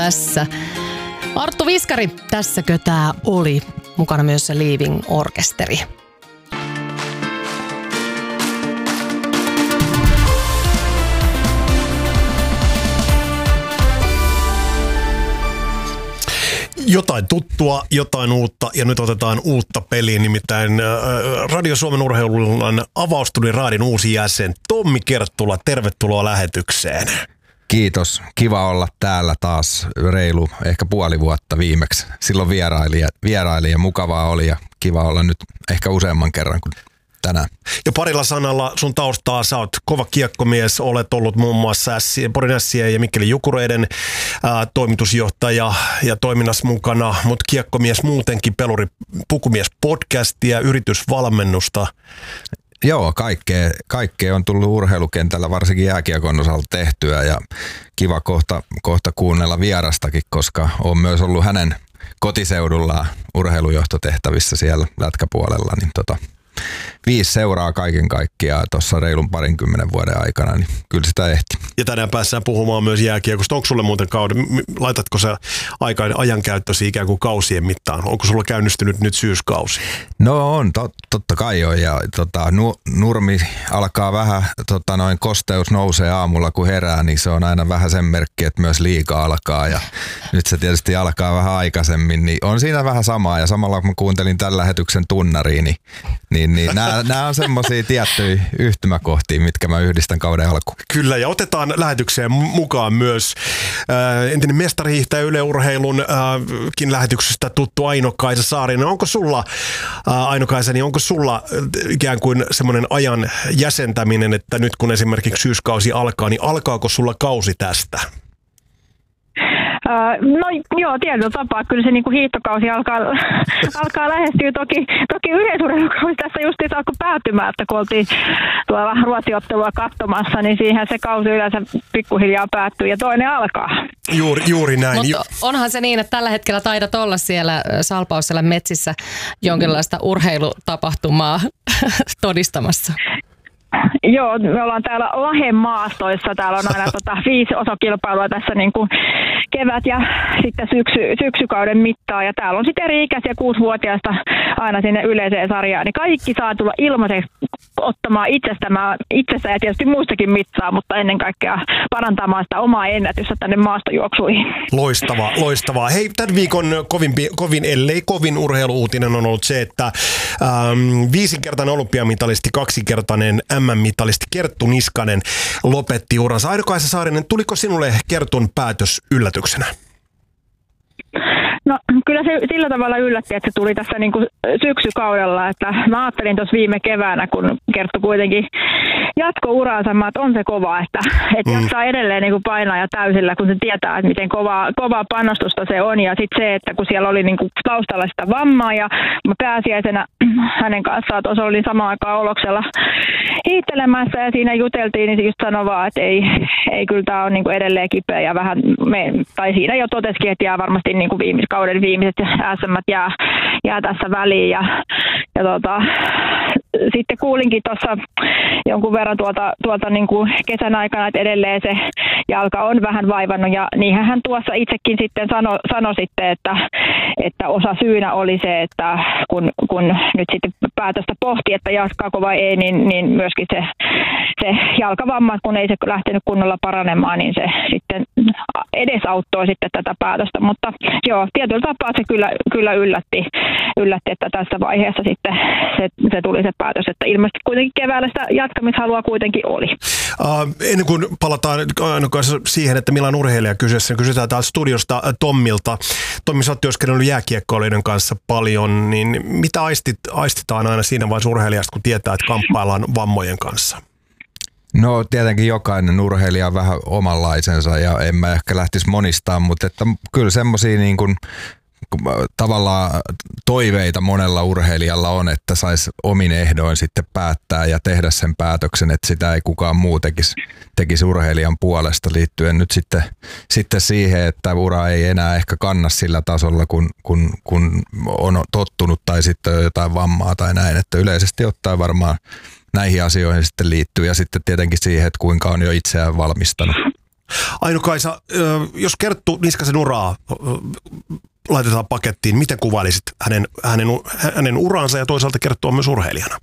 tässä. Arttu Viskari, tässäkö tää oli? Mukana myös se Leaving Orkesteri. Jotain tuttua, jotain uutta ja nyt otetaan uutta peliä, nimittäin Radio Suomen urheilun avaustudion raadin uusi jäsen Tommi Kerttula, tervetuloa lähetykseen. Kiitos, kiva olla täällä taas reilu ehkä puoli vuotta viimeksi. Silloin vieraili ja mukavaa oli ja kiva olla nyt ehkä useamman kerran kuin tänään. Ja parilla sanalla sun taustaa, sä oot kova kiekkomies, olet ollut muun muassa Porin Ässien ja Mikkelin Jukureiden toimitusjohtaja ja toiminnassa mukana, mutta kiekkomies muutenkin, peluri pukumies podcastia, yritysvalmennusta. Joo, kaikkea on tullut urheilukentällä, varsinkin jääkiekon osalta tehtyä ja kiva kohta kuunnella vierastakin, koska on myös ollut hänen kotiseudullaan urheilujohtotehtävissä siellä lätkäpuolella, niin 5 seuraa kaiken kaikkiaan tuossa reilun 20 vuoden aikana, niin kyllä sitä ehti. Ja tänään päässään puhumaan myös jääkiekosta. Onko sulle muuten laitatko sä ajankäyttösi ikään kuin kausien mittaan? Onko sulla käynnistynyt nyt syyskausi? No on, totta kai on. Ja nurmi alkaa vähän, kosteus nousee aamulla kun herää, niin se on aina vähän sen merkki, että myös liiga alkaa. Ja nyt se tietysti alkaa vähän aikaisemmin, niin on siinä vähän samaa. Ja samalla kun mä kuuntelin tämän lähetyksen tunnariin, niin nämä on semmoisia tiettyjä yhtymäkohtia, mitkä mä yhdistän kauden alkuun. Kyllä, ja otetaan lähetykseen mukaan myös entinen mestarihiihtäjä Yle Urheilunkin lähetyksestä tuttu Aino-Kaisa Saarinen. Onko sulla, Aino-Kaisa, niin onko sulla ikään kuin semmoinen ajan jäsentäminen, että nyt kun esimerkiksi syyskausi alkaa, niin alkaako sulla kausi tästä? No joo, tietyllä tapaa. Kyllä se niin kuin hiihtokausi alkaa lähestyä. Toki yleisurheilukausi tässä just alkoi päättymään, että kun oltiin tuolla Ruotsi-ottelua katsomassa, niin siihen se kausi yleensä pikkuhiljaa päättyy ja toinen alkaa. Juuri näin. Mutta onhan se niin, että tällä hetkellä taidat olla siellä Salpausselän metsissä jonkinlaista urheilutapahtumaa todistamassa. Joo, me ollaan täällä Lahden maastoissa. Täällä on aina 5 osakilpailua tässä niin kuin kevät ja sitten syksykauden mittaan. Ja täällä on sitten eri-ikäisiä 6-vuotiaista aina sinne yleiseen sarjaan. Niin kaikki saa tulla ilmaiseksi ottamaan itsestä ja tietysti muistakin mittaa, mutta ennen kaikkea parantamaan sitä omaa ennätystä tänne maastojuoksuihin. Loistavaa. Hei, tämän viikon kovin urheiluuutinen on ollut se, että 5-kertainen olympiamitalisti, 2-kertainen MM-mitalisti Kerttu Niskanen lopetti uransa. Aino-Kaisa Saarinen, tuliko sinulle Kertun päätös yllätyksenä? No kyllä se sillä tavalla yllätti, että se tuli tässä niin kuin syksykaudella, että mä ajattelin tuossa viime keväänä, kun Kerttu kuitenkin jatkoi uraansa, että on se kova, että jaksaa edelleen niin kuin painaa ja täysillä, kun se tietää, että miten kovaa panostusta se on. Ja sitten se, että kun siellä oli niin kuin taustalla sitä vammaa ja mä pääsiäisenä hänen kanssaan tuossa olin samaan aikaan Oloksella hiittelemässä ja siinä juteltiin, niin se just sanoi vaan, että ei kyllä tämä on niin kuin edelleen kipeä ja vähän, tai siinä jo totesikin, että jää varmasti niin kuin kauden viimeiset SM:t jää tässä väliin ja sitten kuulinkin tuossa jonkun verran tuolta niin kuin kesän aikana, että edelleen se jalka on vähän vaivannut ja niinhän hän tuossa itsekin sitten sanoi sitten, että osa syynä oli se, että kun nyt sitten päätöstä pohti, että jatkaako vai ei, niin myöskin se jalkavamma, kun ei se lähtenyt kunnolla paranemaan, niin se sitten edesauttoi sitten tätä päätöstä, mutta joo, tietyllä tapaa se kyllä yllätti, että tässä vaiheessa sitten se tuli se päätös, että ilmeisesti kuitenkin keväällä sitä jatkamishalua kuitenkin oli. Ennen kuin palataan siihen, että millainen urheilija kyseessä, kysytään täältä studiosta Tommilta. Tommi, sä oot työskennellyt jääkiekkoilijoiden kanssa paljon, niin mitä aistitaan aina siinä vaiheessa urheilijasta, kun tietää, että kamppaillaan vammojen kanssa? No tietenkin jokainen urheilija on vähän omanlaisensa ja en mä ehkä lähtisi monistaan, mutta että kyllä semmosia niin kuin tavallaan toiveita monella urheilijalla on, että saisi omin ehdoin sitten päättää ja tehdä sen päätöksen, että sitä ei kukaan muu tekisi urheilijan puolesta liittyen nyt sitten siihen, että ura ei enää ehkä kanna sillä tasolla, kun on tottunut tai sitten on jotain vammaa tai näin, että yleisesti ottaen varmaan näihin asioihin sitten liittyy ja sitten tietenkin siihen, että kuinka on jo itseään valmistanut. Aino-Kaisa, jos Kerttu Niskasen uraa laitetaan pakettiin, miten kuvailisit hänen uransa ja toisaalta Kerttu on myös urheilijana?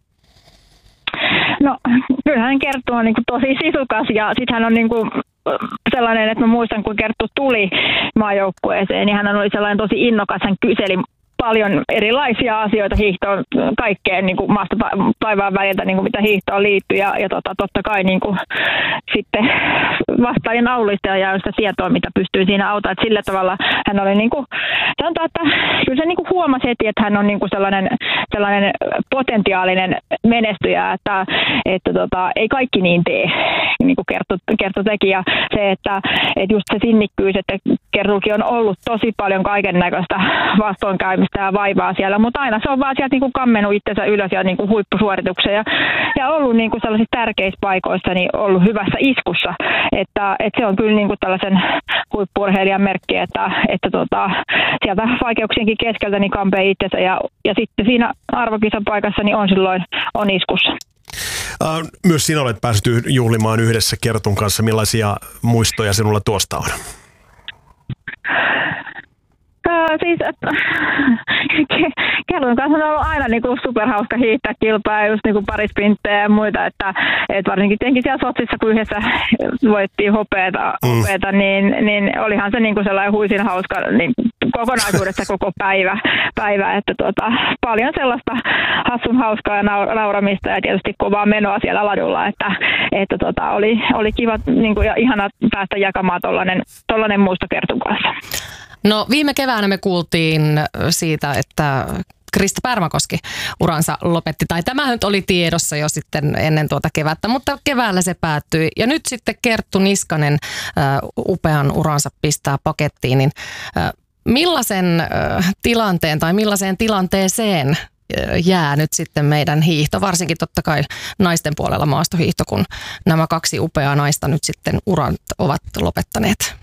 No, kyllähän Kerttu on niin kuin tosi sisukas ja sitten hän on niin kuin sellainen, että mä muistan, kun Kerttu tuli maajoukkueeseen, niin hän oli sellainen tosi innokas, hän kyseli paljon erilaisia asioita hiihtoon, kaikkeen niin kuin maasta taivaan väliltä, niin kuin mitä hiihtoon liittyy ja totta kai niin kuin, sitten vastaajien aulista ja sitä tietoa, mitä pystyy siinä auttaa. Että sillä tavalla hän oli niin kuin, sanotaan, että kyllä se niin kuin huomasi heti, että hän on niin kuin sellainen potentiaalinen menestyjä, että ei kaikki niin tee, niin kuin Kerttu teki. Ja se, että just se sinnikkyys, että Kertullakin on ollut tosi paljon kaiken näköistä vastoinkäymistä ja vaivaa siellä, mutta aina se on vaan sieltä niin kammenut itsensä ylös ja niin huippusuorituksia ja ollut niin sellaisissa tärkeissä paikoissa niin ollut hyvässä iskussa, että se on kyllä niin tällaisen huippu-urheilijan merkki, että sieltä vaikeuksienkin keskeltä niin kampee itsensä ja sitten siinä arvokisan paikassa niin on silloin on iskussa. Myös sinä olet päässyt juhlimaan yhdessä Kertun kanssa. Millaisia muistoja sinulla tuosta on? Siis Kertun kanssa on ollut aina niinku superhauska hiihtää kilpaa ja just niinku parisprinttejä ja muita, että varsinkin tietenkin siellä Sotsissa, kun yhdessä voittiin hopeeta niin olihan se niinku sellainen huisin hauska niin kokonaisuudessa koko päivä että paljon sellaista hassun hauskaa ja nauramista ja tietysti kovaa menoa siellä ladulla, että oli kiva niinku ja ihana päästä jakamaan tollainen muisto Kertun kanssa. No viime keväänä me kuultiin siitä, että Krista Pärmäkoski uransa lopetti, tai tämähän nyt oli tiedossa jo sitten ennen tuota kevättä, mutta keväällä se päättyi. Ja nyt sitten Kerttu Niskanen upean uransa pistää pakettiin, niin millaisen tilanteen tai millaiseen tilanteeseen jää nyt sitten meidän hiihto, varsinkin totta kai naisten puolella maastohiihto, kun nämä kaksi upeaa naista nyt sitten urat ovat lopettaneet?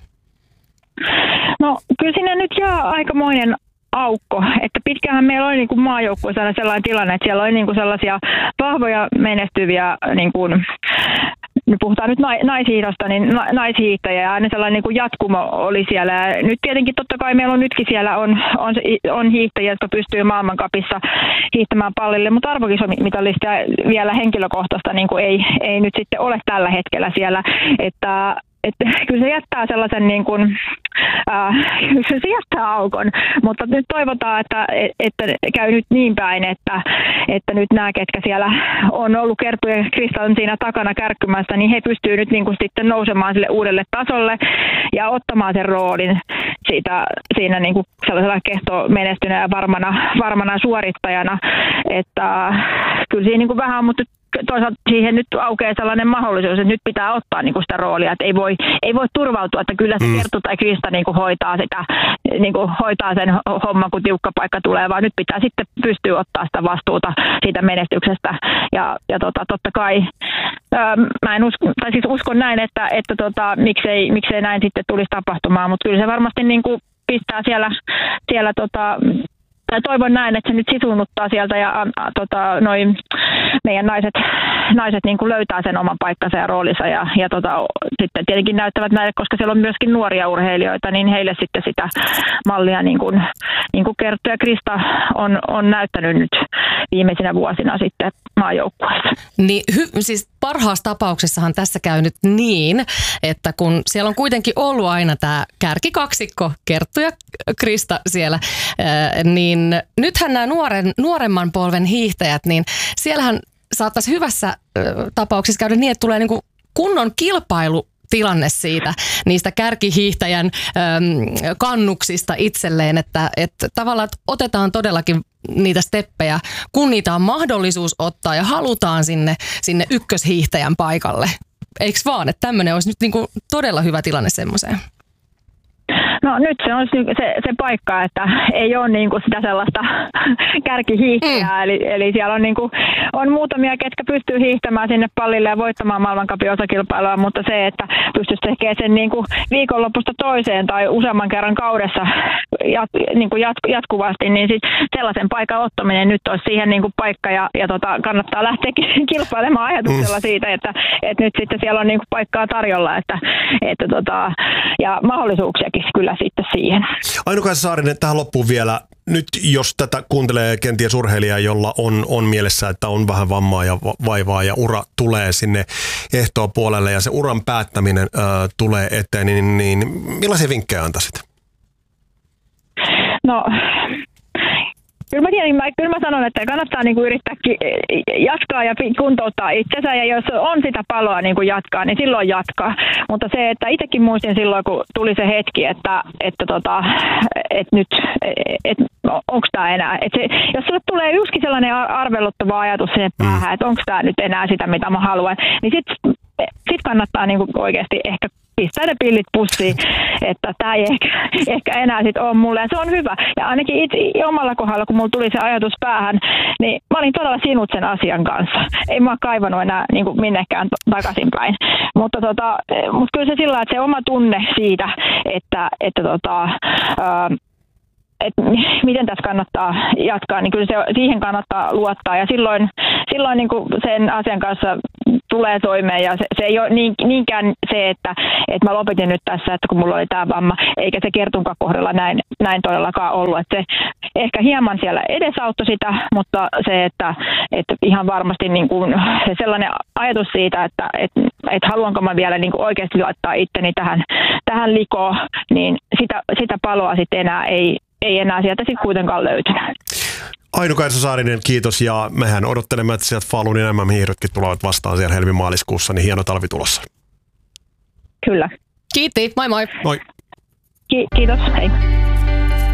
No kyllä sinne nyt jää aikamoinen aukko, että pitkäänhän meillä oli niin kuin maajoukkueessa sellainen tilanne, että siellä oli niin kuin sellaisia vahvoja menestyviä, niin kuin, puhutaan nyt naishiihdosta, niin naishiihtäjä ja aina sellainen niin kuin jatkumo oli siellä. Ja nyt tietenkin totta kai meillä on nytkin siellä on hiihtäjiä, jotka pystyy maailmancupissa hiihtämään pallille, mutta arvokisamitallista vielä henkilökohtaista niin kuin ei nyt sitten ole tällä hetkellä siellä, että kyllä se jättää sellaisen niin kuin, se jättää aukon, mutta nyt toivotaan, että käy nyt niin päin, että nyt nämä, ketkä siellä on ollut Kerttu ja Krista on siinä takana kärkkymässä, niin he pystyvät nyt niin kuin sitten nousemaan sille uudelle tasolle ja ottamaan sen roolin siinä niin kuin sellaisella kehtomenestyneenä ja varmana suorittajana, että kyllä siinä niin kuin vähän on, mutta toisaalta siihen nyt aukeaa sellainen mahdollisuus, että nyt pitää ottaa niin kuin sitä roolia, että ei voi turvautua, että kyllä se Kerttu tai Krista niin kuin hoitaa sen homman, kun tiukka paikka tulee, vaan nyt pitää sitten pystyä ottaa sitä vastuuta siitä menestyksestä. Ja totta kai mä en uskon näin, että miksei näin sitten tulisi tapahtumaan, mutta kyllä se varmasti niin kuin pistää siellä toivon näin, että se nyt sisunnuttaa sieltä ja noin meidän naiset niin kuin löytää sen oman paikkansa ja roolinsa ja sitten tietenkin näyttävät näille, koska siellä on myöskin nuoria urheilijoita, niin heille sitten sitä mallia niin kuin Kerttu ja Krista on näyttänyt nyt viimeisinä vuosina sitten maajoukkueessa. Niin, siis parhaassa tapauksessahan tässä käy nyt niin, että kun siellä on kuitenkin ollut aina tämä kärkikaksikko, Kerttu ja Krista siellä, niin nythän nämä nuoremman polven hiihtäjät, niin siellähän saattaisi hyvässä tapauksessa käydä niin, että tulee niin kuin kunnon kilpailutilanne niistä kärkihiihtäjän kannuksista itselleen, että tavallaan otetaan todellakin niitä steppejä, kun niitä on mahdollisuus ottaa ja halutaan sinne ykköshiihtäjän paikalle. Eikö vaan, että tämmöinen olisi nyt niin kuin todella hyvä tilanne semmoiseen? No nyt se on se paikka, että ei ole niinku sitä sellaista kärkihiihtäjää, eli siellä on, niinku, on muutamia, ketkä pystyy hiihtämään sinne pallille ja voittamaan maailmancupin osakilpailua, mutta se, että pystyisi tekemään sen niinku viikonlopusta toiseen tai useamman kerran kaudessa niin kuin jatkuvasti, niin sit sellaisen paikan ottaminen nyt olisi siihen niin kuin paikka ja kannattaa lähteä kilpailemaan ajatuksella siitä, että nyt sitten siellä on niin kuin paikkaa tarjolla ja mahdollisuuksiakin kyllä sitten siihen. Aino-Kaisa Saarinen, tähän loppuun vielä. Nyt jos tätä kuuntelee kenties urheilija, jolla on mielessä, että on vähän vammaa ja vaivaa ja ura tulee sinne ehtoopuolelle ja se uran päättäminen tulee eteen, niin millaisia vinkkejä antaisit? No, kyllä mä sanon, että kannattaa niinku yrittää jatkaa ja kuntouttaa itsensä, ja jos on sitä paloa niinku jatkaa, niin silloin jatkaa. Mutta se, että itsekin muistin silloin, kun tuli se hetki, että nyt, onko tämä enää, jos sulle tulee yksikin sellainen arveluttava ajatus sinne päähän, että onko tämä nyt enää sitä, mitä mä haluan, niin sit kannattaa niinku oikeasti ehkä pistää ne pillit pussiin, että tämä ei ehkä enää sit ole mulle, ja se on hyvä. Ja ainakin itse omalla kohdalla, kun mulla tuli se ajatus päähän, niin mä olin todella sinut sen asian kanssa. Ei mä kaivannut enää niin kuin minnekään takaisinpäin. Mutta kyllä se sillä, että se oma tunne siitä, että miten tässä kannattaa jatkaa, niin kyllä siihen kannattaa luottaa. Ja silloin niin kuin sen asian kanssa tulee toimeen. Ja se ei ole niinkään se, että mä lopetin nyt tässä, että kun mulla oli tämä vamma, eikä se Kertunkaan kohdalla näin todellakaan ollut. Että se ehkä hieman siellä edesauttoi sitä, mutta se, että ihan varmasti niin kuin se sellainen ajatus siitä, että haluanko mä vielä niin kuin oikeasti laittaa itteni tähän likoon, niin sitä paloa sitten enää ei enää sieltä sitten kuitenkaan löytynyt. Aino-Kaisa Saarinen, kiitos, ja mehän odottelemme, että sieltä Falunin MM-hiihdotkin tulevat vastaan siellä helmimaaliskuussa, niin hieno talvi tulossa. Kyllä. Kiitti, moi moi. Moi. Kiitos, hei.